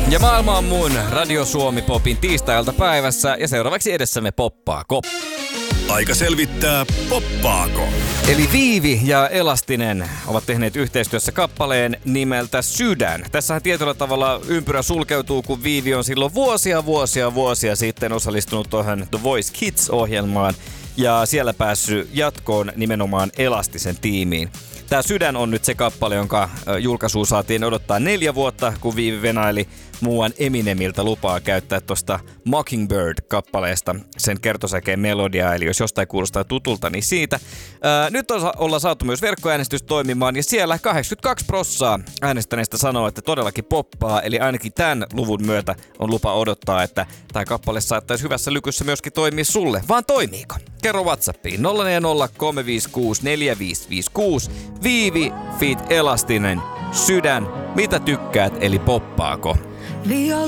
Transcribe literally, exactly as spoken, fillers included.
Ja maailma on mun Radio Suomi Popin tiistailta päivässä ja seuraavaksi edessämme Poppaako. Aika selvittää, poppaako. Eli Viivi ja Elastinen ovat tehneet yhteistyössä kappaleen nimeltä Sydän. Tässähän tietyllä tavalla ympyrä sulkeutuu, kun Viivi on silloin vuosia, vuosia, vuosia sitten osallistunut tuohon The Voice Kids-ohjelmaan ja siellä päässyt jatkoon nimenomaan Elastisen tiimiin. Tämä Sydän on nyt se kappale, jonka julkaisuun saatiin odottaa neljä vuotta, kun Viivi venaili muuan Eminemiltä lupaa käyttää tuosta Mockingbird-kappaleesta sen kertosäkeen melodiaa, eli jos jostain kuulostaa tutulta, niin siitä. Ää, nyt on, ollaan saatu myös verkkoäänestys toimimaan, ja siellä kahdeksankymmentäkaksi prosenttia äänestäneistä sanoo, että todellakin poppaa, eli ainakin tämän luvun myötä on lupa odottaa, että tämä kappale saattaisi hyvässä lykyssä myöskin toimia sulle. Vaan toimiiko? Kerro WhatsAppiin nolla neljä nolla kolme viisi kuusi neljä viisi viisi kuusi. Viivi, feat. Elastinen, Sydän, mitä tykkäät, eli poppaako?